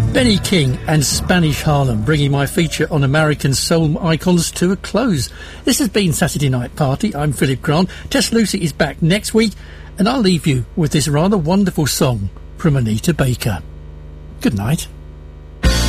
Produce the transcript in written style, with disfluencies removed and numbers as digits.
Benny King and Spanish Harlem, bringing my feature on American soul icons to a close. This has been Saturday Night Party. I'm Philip Grant. Tess Lucy is back next week, and I'll leave you with this rather wonderful song from Anita Baker. Good night.